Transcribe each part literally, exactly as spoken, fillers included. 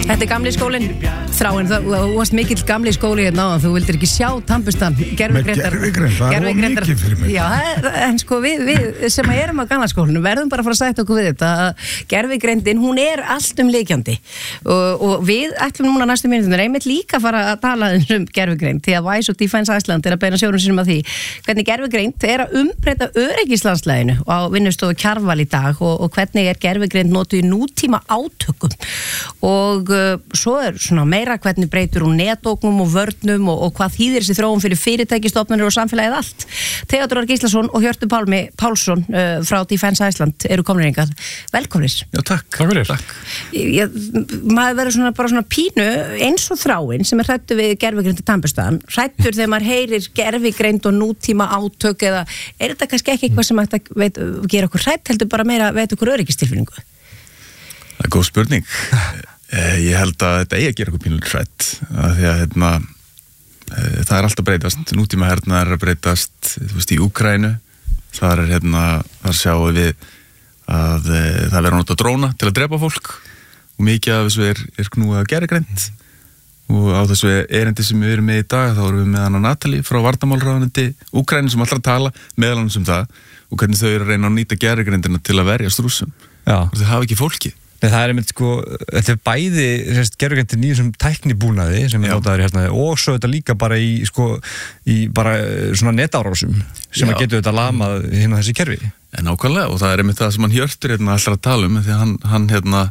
Þetta er gamli skólinn. Þráinn, þú varst mikill gamli skóli hérna á, þú vildir ekki sjá tannburstan. Gervigreindar. Það er mikið fyrir mig. Já, en sko við, við sem erum á gamla skólinu verðum bara að fara að sætta okkur við þetta. Gervigreindin, hún er allt um leikjandi og, og við ætlum núna næstu mínúturnar einmitt líka að fara að tala um gervigreind því að Wise og Defence Iceland er að beina sjónum sínum að því hvernig gervigreind er að umbreyta öryggislandslæginu á vinnustofu Kjarval í dag og, og hvernig er gervigreind notuð í nútíma átökum og uh, svo er svona meira hvernig breytur hún netóknum og vörnum og, og hvað þýðir þessi þróun fyrir fyrirtæki, stofnanir og samfélagið allt. Theodór Gíslason og Hjörtur Pálmi Pálsson uh, frá Defence Iceland eru komnir hingað. Velkomnir. Já, takk. Takk fyrir. Takk. Ég, maður verður svona bara svona pínu eins og Þráinn sem er hrættur við gervigreind og tannburstan. Hrættur þegar maður heyrir gervigreind og nútíma átök eða er þetta kannski ekki eitthvað sem ætti að veit, gera okkur hrætt heldur bara meira veit okkur öryggistilfinningu? Það er góð spurning. Ég held að þetta eigi að gera okkur pínulegt hrætt af því að hérna, það er alltaf breytast, nútíma hernaðar er að breytast, þú veist, í Úkraínu þar er hérna, þar sjáum við að það verður að nota dróna til að drepa fólk og mikið af þessu er, er knúið að gervigreind og á þessu erindi sem við erum með í dag þá erum við með hana Natalie frá varnarmálráðuneyti Úkraínu sem alltaf tala meðal annars um það og hvernig þau eru að reyna að nýta gervigreindina til að verjast Rússum og þau hafa ekki fólki. Nei, það er einmitt sko, þetta er bæði gervigreindin í þessum tæknibúnaði sem er notaður hérna og svo þetta líka bara í sko, í bara svona netárásum sem að getur þetta lamað hérna þessi kerfi. En nákvæmlega og það er einmitt það sem hann Hjörtur hérna alltaf að tala um því að hann, hann hérna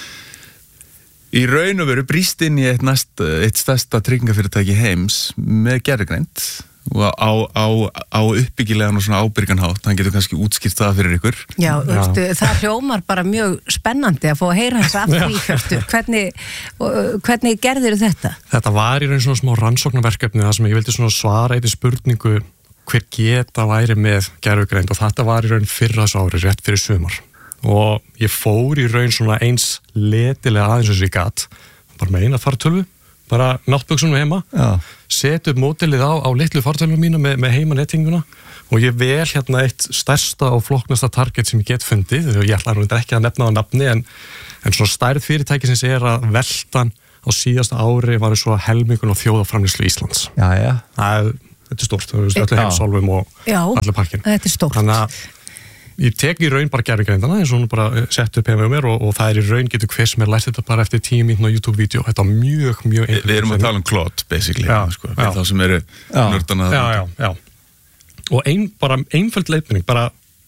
í raun og veru brýst inn í eitt, næst, eitt stærsta tryggingafyrirtæki heims með gervigreind og á, á, á uppbyggilegan og svona ábyrganhátt, hann getur kannski útskýrt það fyrir ykkur. Já, Hjörtu, það hljómar bara mjög spennandi að fá að heyra þess af því, Hjörtu. Hvernig, hvernig gerðir þetta? Þetta var í raun svona smá rannsóknarverkefni þar sem ég vildi svona svara eitthvað spurningu hver geta væri með gervigreind og þetta var í raun fyrra þessu ári, rétt fyrir sumar. Og ég fór í raun svona eins letilega aðeins eins og ég gat, bara með eina fartölvu, bara náttbuksunum heima, Já. Set upp mótilið á, á litlu fartölvuna mína með, með heima nettinguna og ég vel hérna eitt stærsta og flokknasta target sem ég get fundið, og ég ætla nú ekki að nefna á nafni, en, en svona stærð fyrirtækisins er að veltan á síðasta ári var svo helmingun og þjóðaframleiðslu Íslands. Já, já. Það, þetta er stórt, það er öllu heimsálfum og Já. Allir pakkin. Þetta er stórt. Þannig að ég tek í raun bara gervigreindana eins og hún bara sett upp heima um mér og, og það er í raun getur hver sem er læst þetta bara eftir tíu mínútur á YouTube-vídeó. Þetta er mjög, mjög... Vi, við erum að tala um Claude, basically, já, sko, við þá sem eru nördana. Já, já, já. Og ein, bara einföld leiðbeining, bara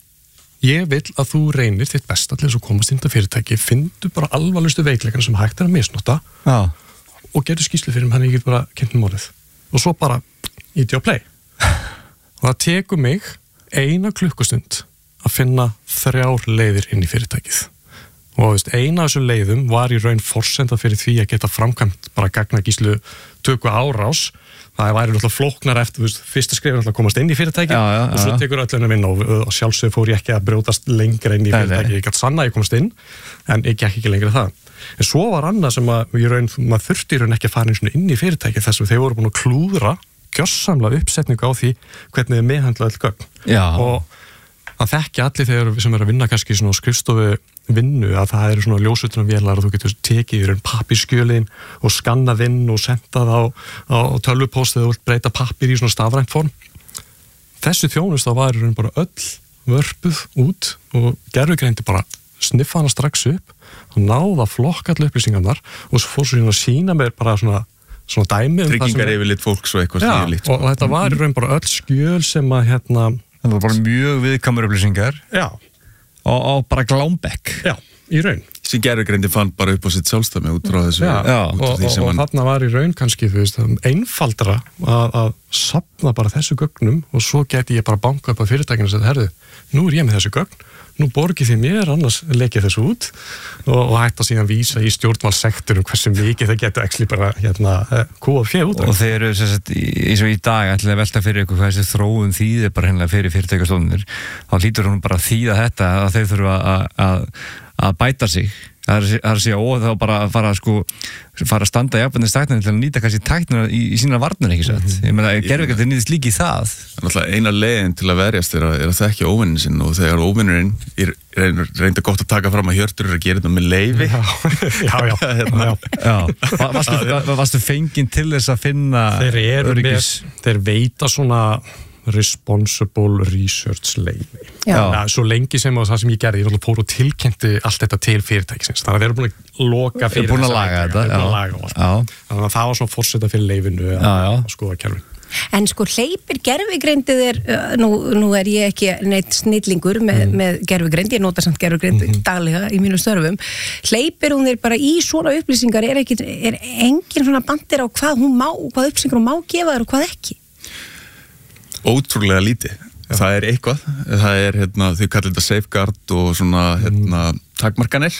ég vil að þú reynir þitt besta til þess að komast inn til fyrirtæki, findu bara alvarlegustu veikleikana sem hægt er að misnota já. Og gerðu skýrslu fyrir mig, þannig ég get bara kynnt um málið. Og svo bara íti á play. Og það tekur mig eina klukkustund að finna þrjár leiðir inn í fyrirtækið. Og veist, eina af þessu leiðum var í raun forsenda fyrir því að geta framkvæmt bara gagnagíslu töku árás. Það væri náttúrulega flóknar eftir, veist, fyrsta skrifin náttúrulega komast inn í fyrirtækið já, já, og svo tekur öll henni vinna og, og sjálfsög fór ég ekki að brjótast lengra inn í fyrirtækið. Ég gæti sanna að ég komast inn, en ég gekk ekki lengra það. En svo var annað sem að í raun, maður þurfti í raun ekki að fara inn í fyrirtækið þess að þeir voru búin að klúðra gjörsamlega uppsetningu á því hvernig þið meðhandla öll gögn. Já. Og það þekki allir þegar sem er að vinna kannski svona skrifstofu vinnu að það eru svona ljósutunarvélar og þú getur tekið í raun pappírskjölin og skannað inn og sendað á, á tölvupóst eða þú vilt breyta pappír í svona stafrænt form. Þessi þjónust þá var í raun bara öll vörpuð út og gervigreindi bara sniffa hana strax upp og náða flokka allir upplýsingarnar og svo fór svo að sína mér bara svona svona dæmi um tryggingar yfir lit fólks og eitthvað já, líkt, og, og þetta var í raun bara öll skjöl sem að hérna það var bara mjög viðkvæmur upplýsingar já. Og, og bara glámbekk já, í raun sem gervigreindi fann bara upp á sitt sjálfstæmi út frá þessu já, já. Út og, og, og, og hann... þarna var í raun kannski þú veist, einfaldra að, að safna bara þessu gögnum og svo geti ég bara banka upp á fyrirtækinu og segja, herðu, nú er ég með þessu gögn nú borgið þið mér, annars leikið þessu út og, og hægt að síðan vísa í stjórnvaldssektorum hversu mikið það getur ekki bara hérna kúað fjö út og þeir eru þess að eins og í dag ætlaði að velta fyrir ykkur hvað þessi þróun þýðir bara hennilega fyrir fyrirtækjastofnunir þá hlýtur hún bara að þýða þetta að þeir þurfa að, að, að bæta sig það er að segja, og þá bara að fara sko, fara að standa í ábyrðin stæknir til að nýta kannski tæknir í, í sína varnir, ekki satt mm-hmm. ég meina, gervigreind nýðist líki í það Þannig að eina leiðin til að verjast er að, er að þekkja óvinnin sinn og þegar óvinnurinn er reynda gott að taka fram að Hjörtur er að gera þetta með leyfi Já, já, já, hérna, já. já. Varstu, varstu fenginn til þess að finna þeir eru öryggis með, þeir veita svona responsible research leyfi. Ja, svo lengi sem það sem ég gerði, ég fór og tilkynnti allt þetta til fyrirtækisins. Þannig að þeir eru búin að loka fyrir búin að laga þetta. Þeir eru búin að laga allt. Þannig að það var svona forseta fyrir leyfinu að, að skoða kerfin. En sko hleypir gervigreindið er, nú, nú er ég ekki neitt snillingur með, mm. með gervigreind, ég nota samt gervigreind mm-hmm. daglega í mínum störfum. Hleypir hún þér bara í svona upplýsingar, er, ekki, er engin svona bandir á hvað hún má, hvað upplýsingar hún má gefa þér og hvað ekki? Ótrúlega lítið. Já. Það er eitthvað, það er hérna, þau kallar þetta safeguard og svona hérna, takmarkanir,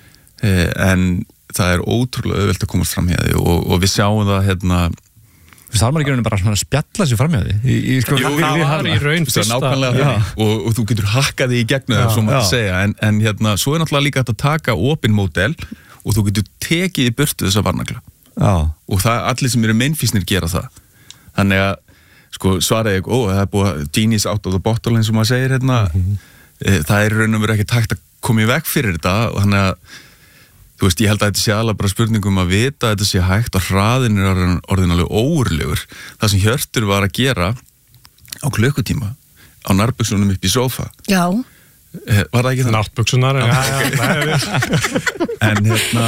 en það er ótrúlega auðvelt að komast fram hjá því og, og við sjáum það hérna Það er maður ekki bara svona að spjalla sér fram hjá því í, í, sko, Jú, það var í raun fyrsta og, og þú getur hakkað því í gegnum það, svo maður segja, en, en hérna, svo er náttúrulega líka hægt að taka opin módel og þú getur tekið í burtu þessa varnagla og það, allir sem eru meinfísnir gera það. Þannig að sko, svaraði ég, ó, það er búið genius out of the bottle eins og maður segir hérna, mm-hmm. e, það er raun og verið ekki takt að koma í veg fyrir þetta og þannig að þú veist, ég held að þetta sé alveg bara spurningum að vita að þetta sé hægt og hraðin er orðin alveg óurlegur. Það sem Hjörtur var að gera á klukkutíma á nærbuksunum upp í sófa. Já. Var það ekki það? Náttbuksunar, já, já. en, hérna,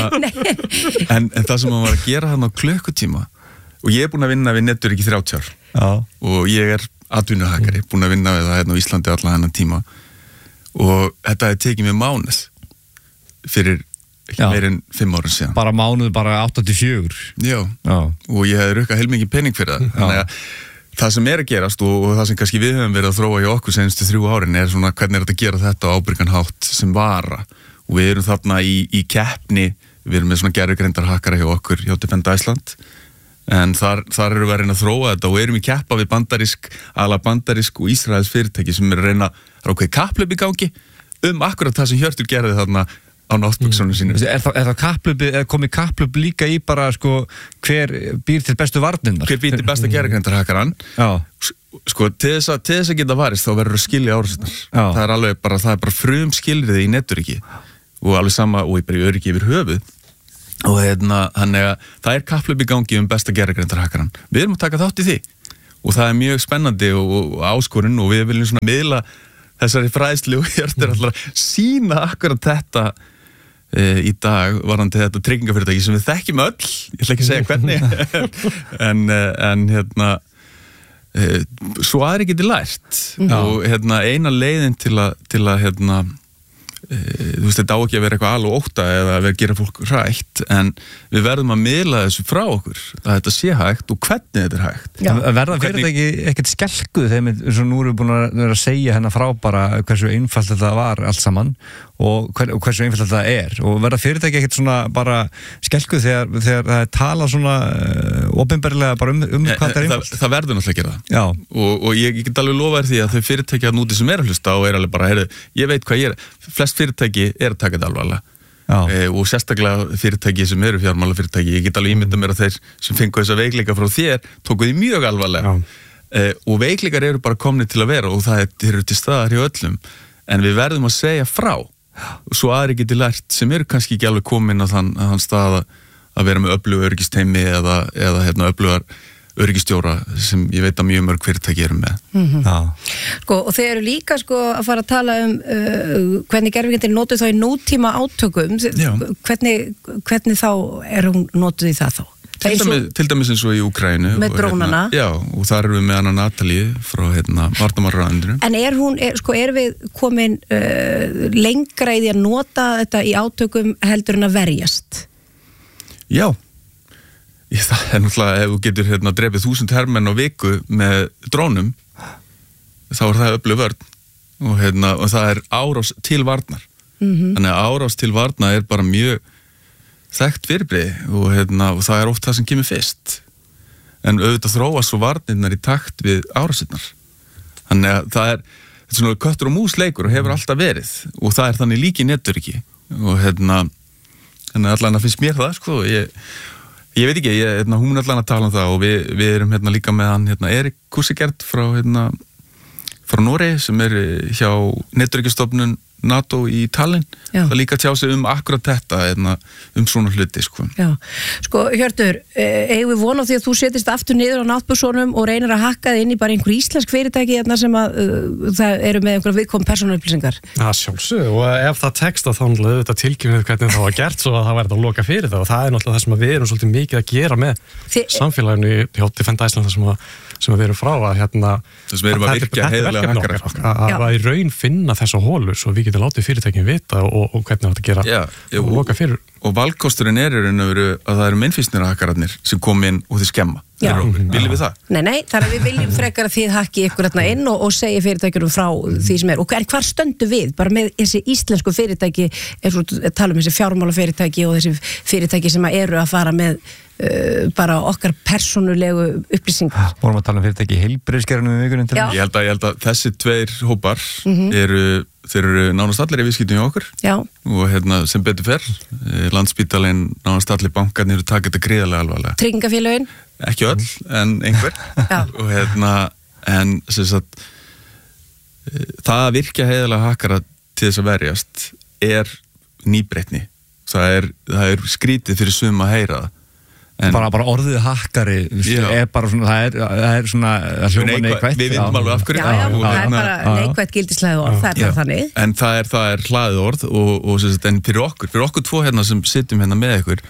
en, en það sem hann var að gera hann á klukkutíma og ég er búin að vinna við Netöryggi þrjátíu ár já. Og ég er atvinnuhakari, búin að vinna við það hérna á Íslandi allan hennan tíma og þetta hefði tekið mér mánuð fyrir ekki meir en fimm ára síðan. Bara mánuð, bara átta til fjögur. Já, Já. Og ég hefði rukkað heilmikið pening fyrir það. Þannig að það sem er að gerast og, og það sem kannski við höfum verið að þróa hjá okkur senstu þrjú árin er svona hvernig er þetta að gera þetta á ábyrgan hátt sem vara. Og við erum þarna í, í keppni, við erum með svona gervigreindarhakkara hjá okkur hjá Defend Iceland. En þar, þar erum við að reyna að þróa þetta og erum í keppa við bandarísk, ala bandarísk og Ísraels fyrirtæki sem er að reyna að ráka í kapphlaup í gangi um akkurat það sem Hjörtur gerði þarna á náttbuksunum sínu. Er það, er það kapplubi, er komið kapplubi líka í bara sko hver býr til bestu varnirnar? Hver býr til besta gervigreindarhakkarann? Sko, til þess, að, til þess að geta varist þá verður að skilja árásirnar. Það er alveg bara, það er bara frum skilriði í netöryggi og alveg sama og bara í öryggi yfir höfuð. Og hérna, þannig að það er kapplubi í gangi um besta gervigreindarhakkarann. Við erum að taka þátt í því og það er mjög spennandi og, og áskorun og við viljum svona miðla þessari fræðslu og Hjörtur ætlar að sýna akkurat þetta í dag varandi þetta tryggingafyrirtæki sem við þekkjum öll, ég ætla ekki að segja hvernig en, en hérna e, svo aðri geti lært mm. og hérna eina leiðin til að, til að hérna e, þú veist þetta á ekki að vera eitthvað alveg ótta eða að vera að gera fólk hrætt en við verðum að miðla þessu frá okkur að þetta sé hægt og hvernig þetta er hægt. Já. Verða fyrirtæki ekkert skelkuð þegar eins og nú erum við búin að vera að segja hennar frá bara hversu einfalt þetta var allt saman og, hver, og hversu einfalt þetta er og verða fyrirtæki ekkert svona bara skelkuð þegar, þegar það er talað svona uh, opinberlega bara um, um hvað þetta er einfalt. Það, það verður náttúrulega að gera það og, og ég, ég get alveg lofa þér því að þau fyrirtæki að núti sem er að hlusta og er alveg bara, heyrðu, ég veit hvað ég er, flest fyrirtæki er að taka þetta alvarlega e, og sérstaklega fyrirtæki sem eru fjármála fyrirtæki, ég get alveg ímynda mér að þeir sem fengu þessa veikleika frá þér tóku því mjög alvarlega e, og veikleikar eru bara komnir til að vera og það eru til staðar hjá öllum en við verðum að segja frá og svo aðri geti lært sem eru kannski ekki alveg komin á þann, þann stað að vera með öfluga öryggisteimi eða, eða hérna, öflugar öryggistjóra sem ég veit að mjög mörg fyrirtæki eru með. Mm-hmm. Sko, og þeir eru líka sko, að fara að tala um uh, hvernig gervigreindin notuð þá í nútíma átökum. Hvernig, hvernig þá er hún notuð í það þá? Til dæmis, til dæmis eins og í Úkraínu. Með drónana. Hérna, já, og þar erum við með hana Natalíu frá hérna, varnarmálaráðuneytinu. En er hún, er, sko, er við komin uh, lengra í því að nota þetta í átökum heldur en að verjast? Já. Ég, það er náttúrulega, ef þú getur hérna drepið þúsund hermenn á viku með drónum, þá er það öflug vörn og, hérna, og það er árás til varnar. Mm-hmm. Þannig að árás til varnar er bara mjög þekkt fyrirbrigði og, hérna, og það er oft það sem kemur fyrst. En auðvitað þróast svo varnirnar í takt við árásinnar. Þannig að það er, þetta er svona köttur og mús leikur og hefur alltaf verið og það er þannig líki netöryggi. og hérna en allan að finnst mér það sko ég, ég veit ekki, ég, hérna, hún er allan að tala um það og við, við erum hérna líka með hann hérna, Erik Kussigert frá hérna, frá Noregi sem er hjá Netöryggisstofnun NATO í Tallinn, Já. það líka tjá sig um akkurat þetta, hérna, um svona hluti sko. Já, sko Hjörtur, eigum við vona á því að þú setist aftur niður á náttbúrsonum og reynir að hakka þið inn í bara einhver íslensk fyrirtæki hérna sem að uh, það eru með einhverja viðkom persónuupplýsingar? Já, sjálfsög, og ef það tekst að þá þetta tilkynning hvernig það var gert svo að það verði að loka fyrir það og það er náttúrulega það sem við erum svolítið mikið að gera með Þi... samfélaginu hjá Defend Iceland sem, sem við erum frá að hérna þess við erum að virkja heiðarlega hakkara að í raun finna þessa hólur svo við getum látið fyrirtækin vita og, og hvernig það er að gera Já, og, og loka fyrir og valkosturinn er í raun og veru að það eru mennfýsnir hakkararnir sem kom inn og þið skemma viljum við það? Nei, nei, þar að við viljum frekar að þið hakki ykkur hérna inn og, og segja fyrirtækjunum frá því sem er og hver, hvar stöndu við bara með þessi íslensku fyrirtæki eins og tala um þessi fjármála fyrirtæki og þessi fyrirtæki sem eru að fara með uh, bara okkar persónulegu upplýsingar. Vorum að tala um fyrirtæki í heilbrigðiskerfinu við vikunum til ég held, að, ég held að þessi tveir hópar mm-hmm. eru, þeir eru nánast allir í viðskiptum hjá okkur Já. og hérna, sem betur fer Landsspítalinn, nánast allir bankarnir eru takið þetta gríðarlega alvarlega. Tryggingafélögin? Ekki öll, en einhver og hérna, en sem sagt það að virkja heiðarlega hakkara til þess að verjast er nýbreytni það er, það er skrítið fyrir sum að heyra það en bara, bara orðið hakkari er bara svona, það er, það er svona hljóma neikvætt við vindum alveg af hverju já, já, það er bara neikvætt gildislega orð, það er bara þannig en það er, það er hlaðið orð og, og sagt, en fyrir okkur, fyrir okkur tvo hérna sem sitjum hérna með ykkur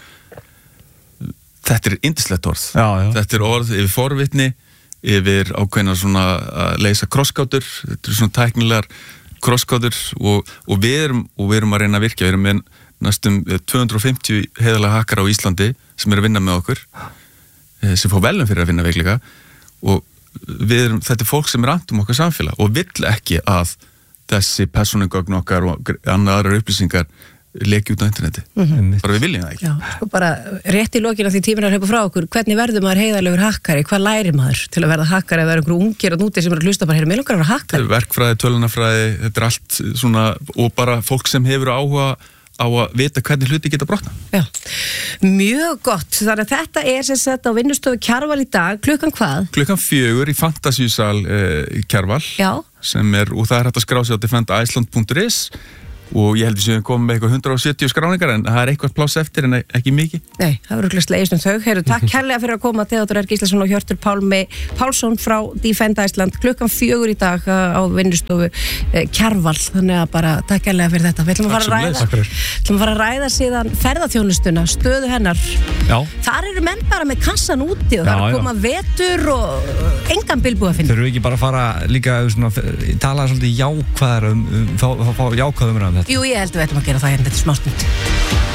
þetta er yndislegt orð já, já. Þetta er orð yfir forvitni yfir ákveðna svona að leysa krossgátur, þetta er svona tæknilegar krossgátur og, og, við erum, og við erum að reyna að virkja, við erum með næstum tvö hundruð og fimmtíu heiðarlega hakkara á Íslandi sem er að vinna með okkur sem fá velum fyrir að vinna veiklega og við erum, þetta er fólk sem er annt um okkar samfélag og vill ekki að þessi persónugögn okkar og annaðar upplýsingar leki út á interneti, mm-hmm. bara við viljum það ekki Já, sko bara rétt í lokinu því tíminn er að hlaupa frá okkur, hvernig verður maður heiðarlegur hakkari, hvað lærir maður til að verða hakkari ef það er einhverju ungir að núti sem eru að hlusta bara heyra, mér langar að vera hakkari verkfræði, tölunafræði, þetta er allt svona, og bara fólk sem hefur áhuga á að vita hvernig hluti geta brotna Já, mjög gott þannig að þetta er sem sagt á vinnustofu Kjarval í dag, klukkan hvað? Klukkan fjögur í Fantasíusal eh, Kjarval Já. Sem er, og það er hægt að skrá sig á defend iceland punktur is og ég held að við komum með eitthvað hundrað og sjötíu skráningar en það er eitthvað pláss eftir en ekki mikið. Nei, það verður ekki slegist um þau. Heyrðu, takk kærlega fyrir að koma Theodór R. Gíslason og Hjörtur Pálmi Pálsson frá Defend Iceland klukkan fjögur í dag á vinnustofu eh, Kjarval, þannig að bara takk kærlega fyrir þetta. Við ætlum að fara að ræða, ætlum að fara að ræða síðan ferðaþjónustuna, stöðu hennar. Já. Þar eru menn bara með kassan úti og það er að koma vetur og engan bilbúð að finna. Þau eru ekki bara að fara líka svona, tala svolítið jákvæðar um, um, fá, fá jákvæðum um þetta. Jú, ég held að við ætlum að gera það hérna, þetta er smástund.